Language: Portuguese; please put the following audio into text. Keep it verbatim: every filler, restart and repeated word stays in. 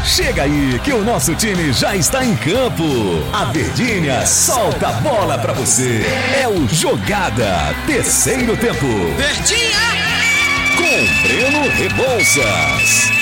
Chega aí que o nosso time já está em campo. A Verdinha solta a bola pra você. É o Jogada, terceiro tempo. Verdinha! Com Breno Rebouças.